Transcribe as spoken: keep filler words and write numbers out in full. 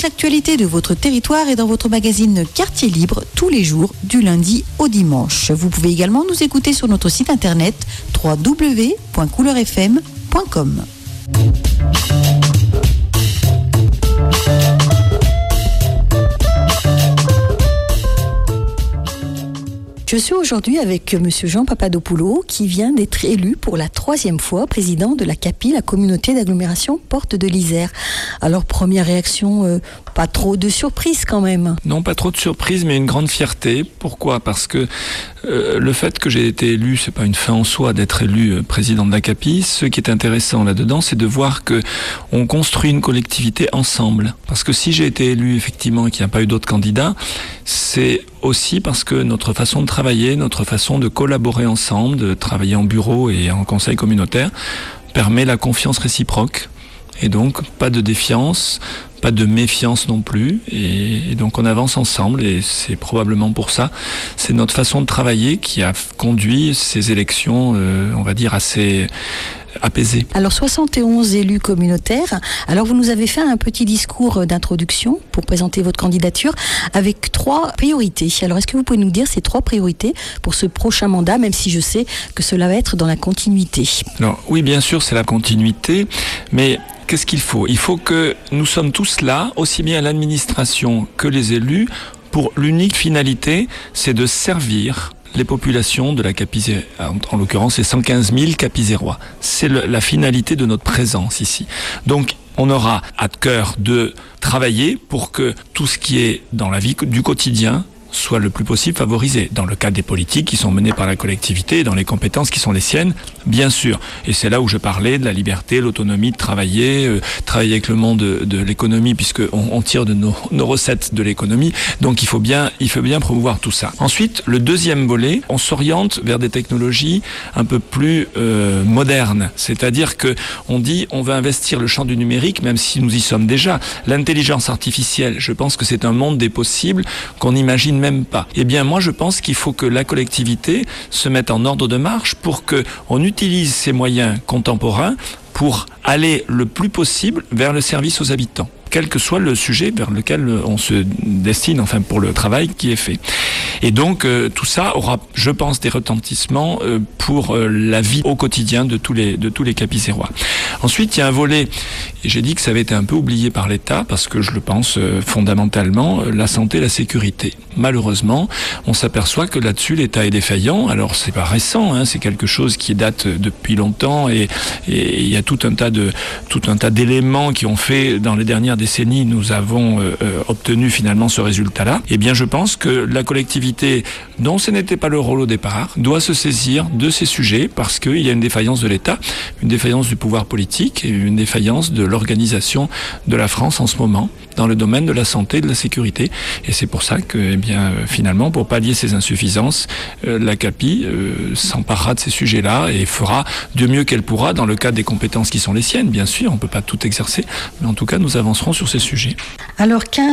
l'actualité de votre territoire est dans votre magazine Quartier Libre tous les jours du lundi au dimanche. Vous pouvez également nous écouter sur notre site internet w w w point couleur f m point com. Je suis aujourd'hui avec Monsieur Jean Papadopoulou qui vient d'être élu pour la troisième fois président de la C A P I, la communauté d'agglomération Porte de l'Isère. Alors première réaction, euh, pas trop de surprise quand même. Non, pas trop de surprise, mais une grande fierté. Pourquoi ? Parce que euh, le fait que j'ai été élu, c'est pas une fin en soi d'être élu euh, président de la C A P I. Ce qui est intéressant là-dedans, c'est de voir que on construit une collectivité ensemble. Parce que si j'ai été élu effectivement et qu'il n'y a pas eu d'autres candidats, c'est aussi parce que notre façon de travailler, notre façon de collaborer ensemble, de travailler en bureau et en conseil communautaire, permet la confiance réciproque. Et donc, pas de défiance, pas de méfiance non plus. Et, et donc, on avance ensemble et c'est probablement pour ça. C'est notre façon de travailler qui a conduit ces élections, euh, on va dire, assez apaisées. Alors, soixante et onze élus communautaires. Alors, vous nous avez fait un petit discours d'introduction pour présenter votre candidature avec trois priorités. Alors, est-ce que vous pouvez nous dire ces trois priorités pour ce prochain mandat, même si je sais que cela va être dans la continuité? Alors, oui, bien sûr, c'est la continuité, mais qu'est-ce qu'il faut ? Il faut que nous sommes tous là, aussi bien l'administration que les élus, pour l'unique finalité, c'est de servir les populations de la C A P I, en l'occurrence les cent quinze mille Capisérois. C'est le, la finalité de notre présence ici. Donc, on aura à cœur de travailler pour que tout ce qui est dans la vie du quotidien soit le plus possible favorisé, dans le cadre des politiques qui sont menées par la collectivité, dans les compétences qui sont les siennes, bien sûr. Et c'est là où je parlais de la liberté, l'autonomie de travailler, euh, travailler avec le monde de, de l'économie, puisqu'on on tire de nos, nos recettes de l'économie. Donc il faut bien, il faut bien promouvoir tout ça. Ensuite, le deuxième volet, on s'oriente vers des technologies un peu plus euh, modernes. C'est-à-dire que on dit, on veut investir le champ du numérique, même si nous y sommes déjà. L'intelligence artificielle, je pense que c'est un monde des possibles qu'on imagine même pas. Eh bien, moi, je pense qu'il faut que la collectivité se mette en ordre de marche pour que on utilise ces moyens contemporains pour aller le plus possible vers le service aux habitants, quel que soit le sujet vers lequel on se destine, enfin pour le travail qui est fait. Et donc euh, tout ça aura, je pense, des retentissements euh, pour euh, la vie au quotidien de tous les de tous les Capisérois. Ensuite, il y a un volet, et j'ai dit que ça avait été un peu oublié par l'État, parce que je le pense euh, fondamentalement, euh, la santé, la sécurité. Malheureusement, on s'aperçoit que là-dessus, l'État est défaillant. Alors, c'est pas récent, hein, c'est quelque chose qui date depuis longtemps, et, et il y a tout un tas de tout un tas d'éléments qui ont fait, dans les dernières décennies, nous avons euh, obtenu finalement ce résultat-là. Eh bien, je pense que la collectivité, dont ce n'était pas le rôle au départ, doit se saisir de ces sujets parce qu'il y a une défaillance de l'État, une défaillance du pouvoir politique et une défaillance de l'organisation de la France en ce moment dans le domaine de la santé et de la sécurité. Et c'est pour ça que, eh bien, euh, finalement, pour pallier ces insuffisances, euh, la C A P I euh, s'emparera de ces sujets-là et fera du mieux qu'elle pourra dans le cadre des compétences qui sont les siennes. Bien sûr, on ne peut pas tout exercer, mais en tout cas, nous avancerons sur ces sujets. Alors, quinze